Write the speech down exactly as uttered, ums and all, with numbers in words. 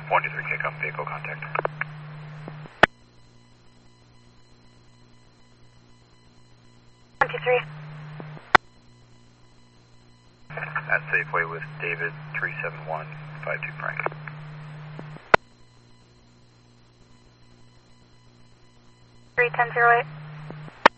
one two three, K-Com, vehicle contact. one two three. At Safeway with David, three seven one five two Frank. three ten zero eight.